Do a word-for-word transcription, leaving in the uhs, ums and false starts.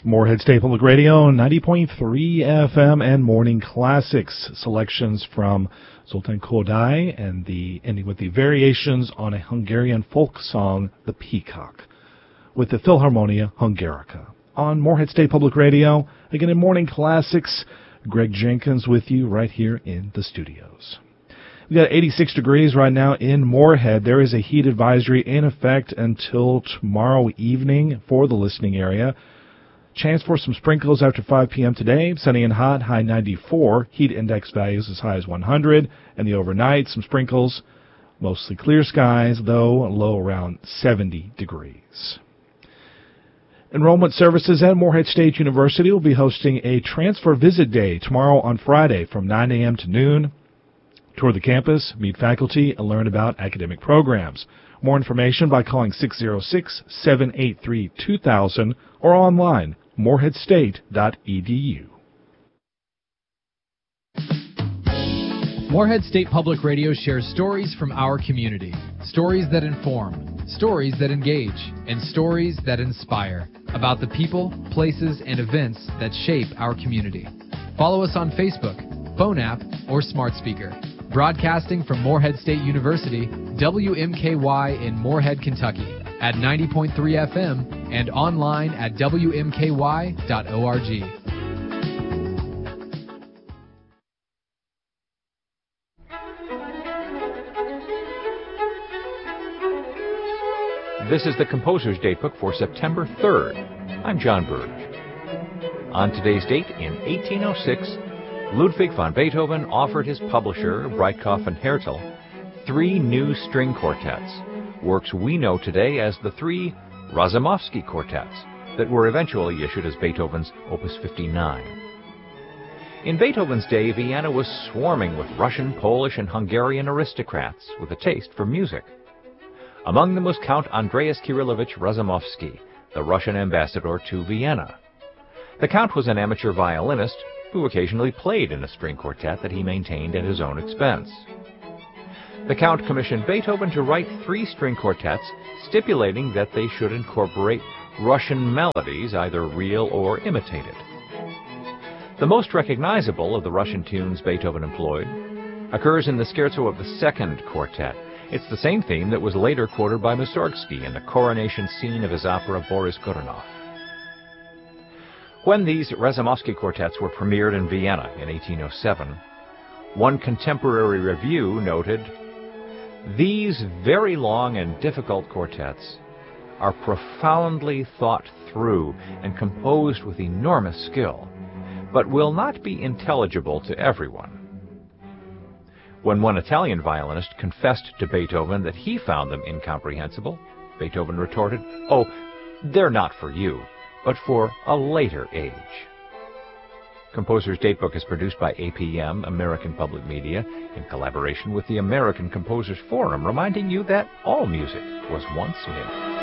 Moorhead State Public Radio, ninety point three F M, and Morning Classics. Selections from Zoltán Kodály and the ending with the variations on a Hungarian folk song, The Peacock, with the Philharmonia Hungarica. On Moorhead State Public Radio, again in Morning Classics, Greg Jenkins with you right here in the studios. We got eighty-six degrees right now in Moorhead. There is a heat advisory in effect until tomorrow evening for the listening area. Chance for some sprinkles after five p.m. today. Sunny and hot, high ninety-four. Heat index values as high as one hundred. And the overnight, some sprinkles. Mostly clear skies, though, low around seventy degrees. Enrollment services at Moorhead State University will be hosting a transfer visit day tomorrow on Friday from nine a.m. to noon. Tour the campus, meet faculty, and learn about academic programs. More information by calling six oh six, seven eight three, two thousand or online, moorhead state dot e d u. Moorhead State Public Radio shares stories from our community. Stories that inform, stories that engage, and stories that inspire about the people, places, and events that shape our community. Follow us on Facebook, phone app, or smart speaker. Broadcasting from Moorhead State University, W M K Y in Moorhead, Kentucky, at ninety point three F M and online at w m k y dot org. This is the Composer's Datebook for September third. I'm John Burge. On today's date, in eighteen oh six, Ludwig van Beethoven offered his publisher, Breitkopf and Härtel, three new string quartets, works we know today as the three Razumovsky quartets, that were eventually issued as Beethoven's Opus fifty-nine. In Beethoven's day, Vienna was swarming with Russian, Polish, and Hungarian aristocrats with a taste for music. Among them was Count Andreas Kirillovich Razumovsky, the Russian ambassador to Vienna. The Count was an amateur violinist who occasionally played in a string quartet that he maintained at his own expense. The Count commissioned Beethoven to write three string quartets, stipulating that they should incorporate Russian melodies, either real or imitated. The most recognizable of the Russian tunes Beethoven employed occurs in the scherzo of the second quartet. It's the same theme that was later quoted by Mussorgsky in the coronation scene of his opera Boris Godunov. When these Razumovsky quartets were premiered in Vienna in eighteen oh seven, one contemporary review noted, "These very long and difficult quartets are profoundly thought through and composed with enormous skill, but will not be intelligible to everyone." When one Italian violinist confessed to Beethoven that he found them incomprehensible, Beethoven retorted, "Oh, they're not for you, but for a later age." Composer's Datebook is produced by A P M, American Public Media, in collaboration with the American Composers Forum, reminding you that all music was once new.